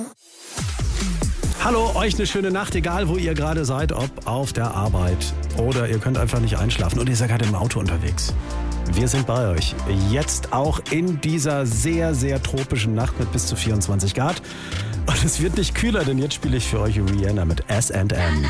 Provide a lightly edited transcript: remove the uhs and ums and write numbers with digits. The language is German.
Hallo, euch eine schöne Nacht, egal wo ihr gerade seid, ob auf der Arbeit oder ihr könnt einfach nicht einschlafen und ihr seid gerade im Auto unterwegs. Wir sind bei euch. Jetzt auch in dieser sehr, sehr tropischen Nacht mit bis zu 24 Grad. Und es wird nicht kühler, denn jetzt spiele ich für euch Rihanna mit S&M.